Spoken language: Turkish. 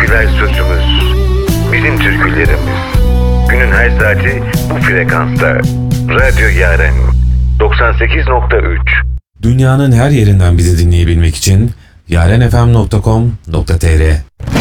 türküler sözümüz. Bizim türkülerimiz. Günün her saati bu frekansta. Radyo Yaren 98.3. Dünyanın her yerinden bizi dinleyebilmek için yarenfm.com.tr